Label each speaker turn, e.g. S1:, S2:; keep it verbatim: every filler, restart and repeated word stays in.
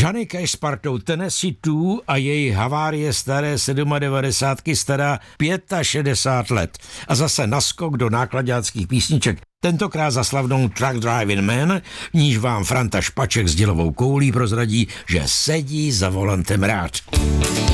S1: Johnny Cash s partou Tennessee two a její havárie staré devadesátky stará šedesát pět let. A zase naskok do náklaďáckých písniček. Tentokrát za slavnou Truck Driving Man, v níž vám Franta Špaček s dělovou koulí prozradí, že sedí za volantem rád.